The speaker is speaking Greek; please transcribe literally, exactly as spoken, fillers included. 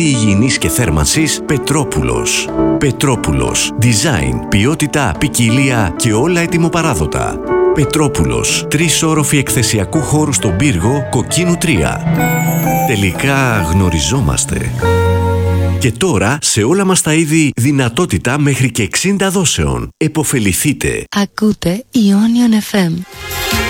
είδη υγιεινής και θέρμανσης Πετρόπουλος. Πετρόπουλος. Design, ποιότητα, ποικιλία και όλα ετοιμοπαράδοτα. Πετρόπουλος. Τρεις όροφοι εκθεσιακού χώρου στον πύργο Κοκκίνου τρία. Τελικά γνωριζόμαστε. Και τώρα σε όλα μας τα είδη δυνατότητα μέχρι και εξήντα δόσεων. Εποφεληθείτε. Ακούτε Ionion εφ εμ.